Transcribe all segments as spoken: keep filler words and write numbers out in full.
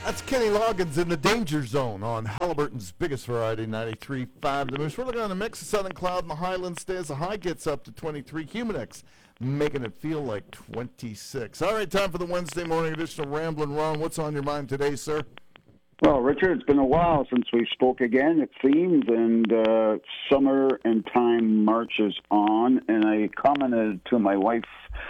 That's Kenny Loggins in the Danger Zone on Halliburton's biggest variety, ninety-three point five The Moose. We're looking on a mix of southern cloud in the highlands today as the high gets up to twenty-three. Humidex making it feel like twenty-six. All right, time for the Wednesday morning edition of Ramblin' Ron. What's on your mind today, sir? Well, Richard, it's been a while since we spoke again, it seems, and uh, summer and time marches on, and I commented to my wife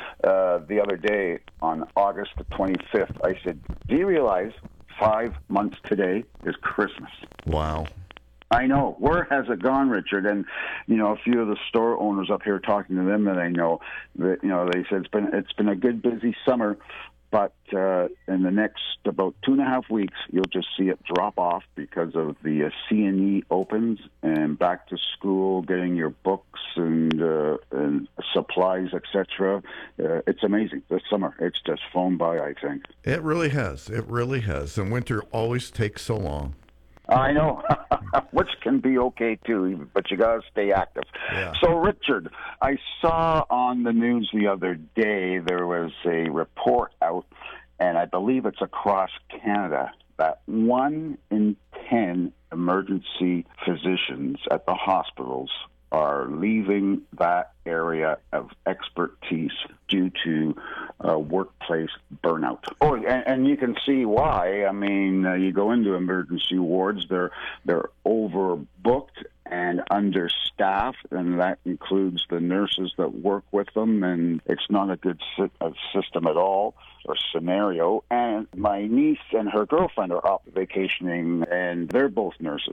uh, the other day on August the twenty-fifth. I said, do you realize five months today is Christmas? Wow. I know. Where has it gone, Richard? And, you know, a few of the store owners up here, talking to them that I know, that, you know, they said it's been, it's been a good, busy summer. But uh, in the next about two and a half weeks, you'll just see it drop off because of the uh, C and E opens and back to school, getting your books and, uh, and supplies, et cetera. Uh, it's amazing. This summer, it's just flown by, I think. It really has. It really has. And winter always takes so long. I know, which can be okay too, but you got to stay active. Yeah. So, Richard, I saw on the news the other day there was a report out, and I believe it's across Canada, that one in ten emergency physicians at the hospitals are leaving that area of expertise due to uh, workplace burnout. Oh, and, and you can see why. I mean, uh, you go into emergency wards, they're they're overbooked and understaffed, and that includes the nurses that work with them, and it's not a good si- a system at all, or scenario. And my niece and her girlfriend are up vacationing, and they're both nurses,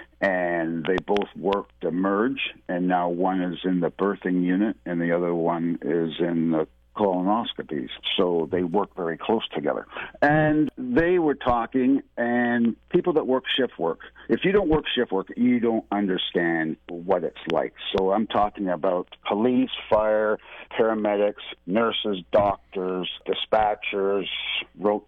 and they both work to merge, and now one is in the birthing unit, and the other one is in the colonoscopies, so they work very close together. And they were talking, and people that work shift work, if you don't work shift work, you don't understand what it's like. So I'm talking about police, fire, paramedics, nurses, doctors, dispatchers, road,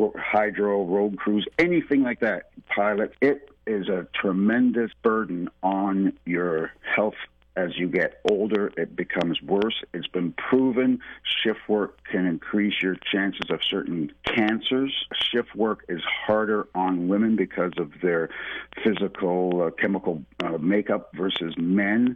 hydro, road crews, anything like that, pilots. It is a tremendous burden on your health. As you get older, it becomes worse. It's been proven shift work can increase your chances of certain cancers. Shift work is harder on women because of their physical, uh, chemical uh, makeup versus men.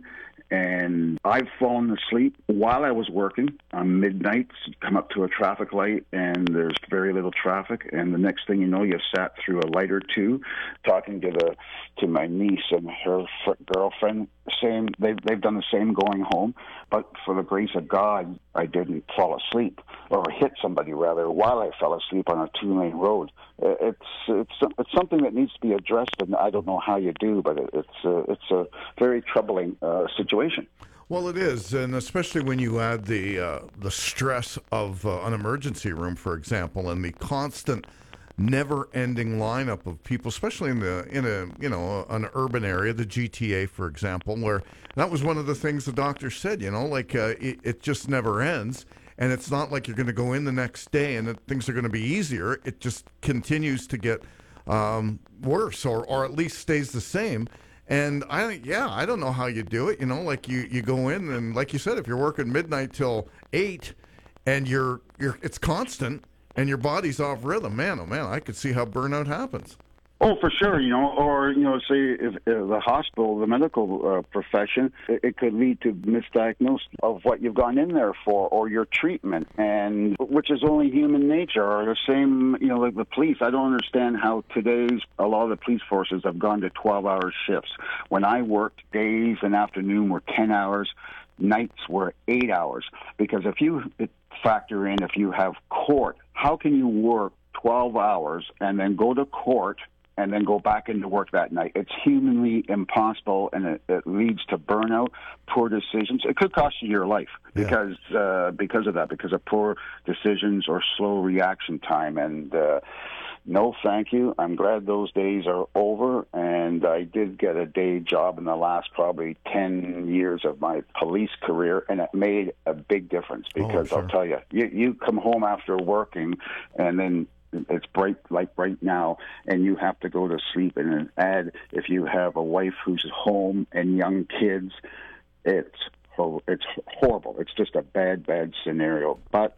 And I've fallen asleep while I was working on midnight, come up to a traffic light, and there's very little traffic. And the next thing you know, you've sat through a light or two, talking to the to my niece and her fr- girlfriend. Same, they've they've done the same going home. But for the grace of God, I didn't fall asleep or hit somebody rather while I fell asleep on a two-lane road. It's it's it's something that needs to be addressed, and I don't know how you do, but it's a, it's a very troubling uh, situation. Well, it is, and especially when you add the uh, the stress of uh, an emergency room, for example, and the constant, never-ending lineup of people, especially in the in a you know an urban area, the G T A, for example, where that was one of the things the doctor said. You know, like uh, it, it just never ends. And it's not like you're going to go in the next day and that things are going to be easier. It just continues to get um, worse, or, or at least stays the same. And I, yeah, I don't know how you do it. You know, like you, you go in and, like you said, if you're working midnight till eight, and you're you're it's constant, and your body's off rhythm, man, oh man, I could see how burnout happens. Oh, for sure, you know, or, you know, say if, if the hospital, the medical uh, profession, it, it could lead to misdiagnosis of what you've gone in there for or your treatment, and which is only human nature. Or the same, you know, like the police. I don't understand how today's, a lot of the police forces have gone to twelve-hour shifts. When I worked, days and afternoon were ten hours, nights were eight hours. Because if you factor in, if you have court, how can you work twelve hours and then go to court and then go back into work that night? It's humanly impossible, and it, it leads to burnout, poor decisions. It could cost you your life because yeah. uh, because of that, because of poor decisions or slow reaction time. And uh, no, thank you. I'm glad those days are over, and I did get a day job in the last probably ten years of my police career, and it made a big difference because oh, sure. I'll tell you, you, you come home after working, and then it's bright like right now, and you have to go to sleep. And add, if you have a wife who's home and young kids, it's it's horrible. It's just a bad, bad scenario. But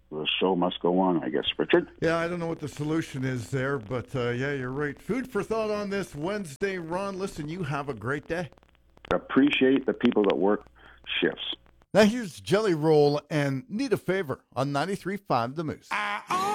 the show must go on, I guess. Richard? Yeah, I don't know what the solution is there, but uh, yeah, you're right. Food for thought on this Wednesday. Ron, listen, you have a great day. Appreciate the people that work shifts. Now here's Jelly Roll and Need a Favor on ninety-three point five The Moose.